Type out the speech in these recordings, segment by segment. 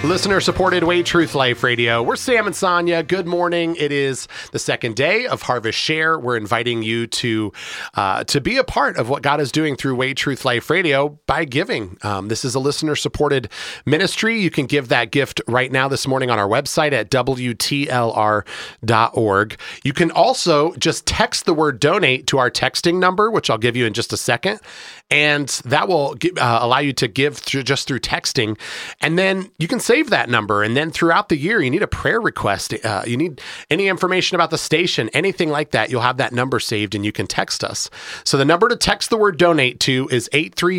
Listener-supported Way Truth Life Radio. We're Sam and Sonia. Good morning. It is the second day of Harvest Share. We're inviting you to be a part of what God is doing through Way Truth Life Radio by giving. This is a listener-supported ministry. You can give that gift right now this morning on our website at WTLR.org. You can also just text the word donate to our texting number, which I'll give you in just a second. And that will allow you to give just through texting. And then you can save that number. And then throughout the year, you need a prayer request. You need any information about the station, anything like that. You'll have that number saved and you can text us. So the number to text the word donate to is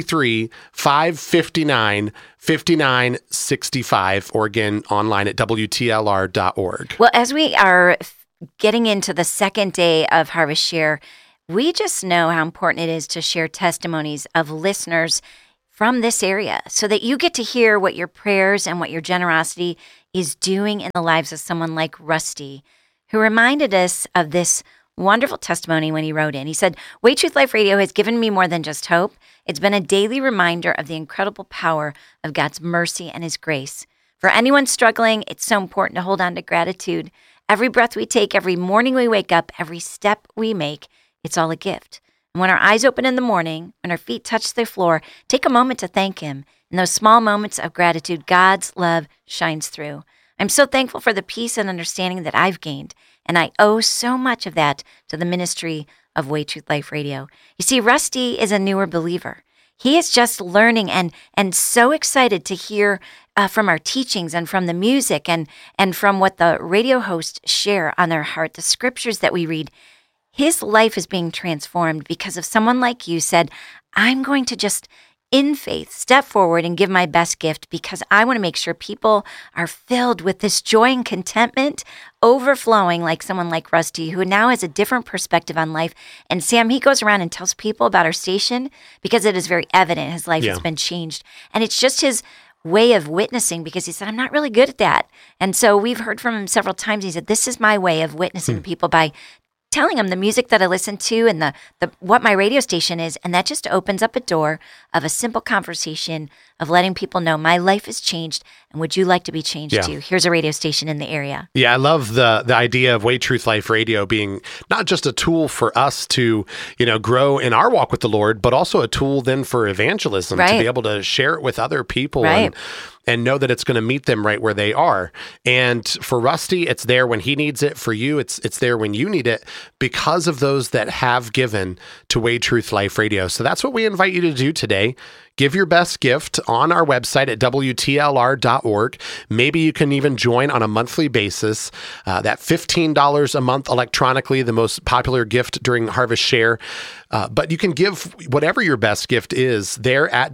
833-559-5965, or again, online at WTLR.org. Well, as we are getting into the second day of Harvest Share, we just know how important it is to share testimonies of listeners from this area so that you get to hear what your prayers and what your generosity is doing in the lives of someone like Rusty, who reminded us of this wonderful testimony when he wrote in. He said, Way Truth Life Radio has given me more than just hope. It's been a daily reminder of the incredible power of God's mercy and His grace. For anyone struggling, it's so important to hold on to gratitude. Every breath we take, every morning we wake up, every step we make, it's all a gift. And when our eyes open in the morning, when our feet touch the floor, take a moment to thank Him. In those small moments of gratitude, God's love shines through. I'm so thankful for the peace and understanding that I've gained, and I owe so much of that to the ministry of Way Truth Life Radio. You see, Rusty is a newer believer. He is just learning and so excited to hear from our teachings and from the music and from what the radio hosts share on their heart, the scriptures that we read. His life is being transformed because of someone like you said, I'm going to just, in faith, step forward and give my best gift because I want to make sure people are filled with this joy and contentment overflowing like someone like Rusty, who now has a different perspective on life. And Sam, he goes around and tells people about our station because it is very evident his life has been changed. And it's just his way of witnessing because he said, I'm not really good at that. And so we've heard from him several times. He said, this is my way of witnessing people by telling them the music that I listen to and the what my radio station is, and that just opens up a door of a simple conversation of letting people know my life has changed, and would you like to be changed too? Here's a radio station in the area. Yeah, I love the idea of Way Truth Life Radio being not just a tool for us to, grow in our walk with the Lord, but also a tool then for evangelism, to be able to share it with other people and know that it's going to meet them right where they are. And for Rusty, it's there when he needs it. For you, it's there when you need it because of those that have given to Way Truth Life Radio. So that's what we invite you to do today. Give your best gift on our website at WTLR.org. Maybe you can even join on a monthly basis. That $15 a month electronically, the most popular gift during Harvest Share. But you can give whatever your best gift is there at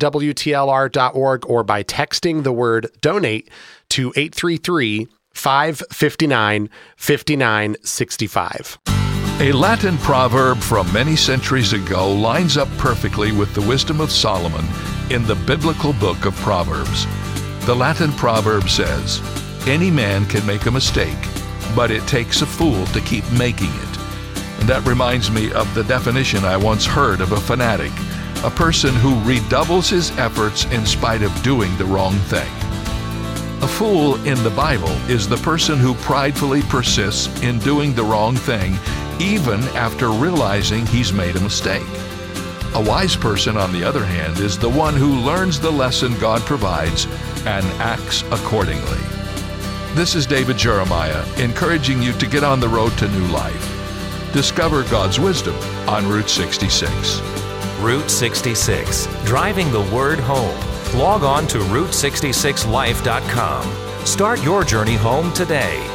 WTLR.org or by texting the word donate to 833-559-5965. A Latin proverb from many centuries ago lines up perfectly with the wisdom of Solomon in the biblical book of Proverbs. The Latin proverb says, any man can make a mistake, but it takes a fool to keep making it. And that reminds me of the definition I once heard of a fanatic, a person who redoubles his efforts in spite of doing the wrong thing. A fool in the Bible is the person who pridefully persists in doing the wrong thing even after realizing he's made a mistake. A wise person, on the other hand, is the one who learns the lesson God provides and acts accordingly. This is David Jeremiah, encouraging you to get on the road to new life. Discover God's wisdom on Route 66. Route 66, driving the word home. Log on to Route66Life.com. Start your journey home today.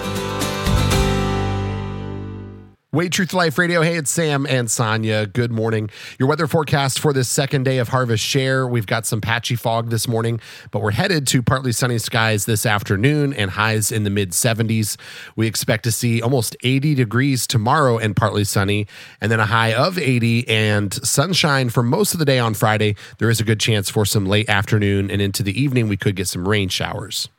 Way Truth Life Radio. Hey, it's Sam and Sonia. Good morning. Your weather forecast for this second day of Harvest Share. We've got some patchy fog this morning, but we're headed to partly sunny skies this afternoon and highs in the mid-70s. We expect to see almost 80 degrees tomorrow and partly sunny, and then a high of 80 and sunshine for most of the day on Friday. There is a good chance for some late afternoon and into the evening we could get some rain showers.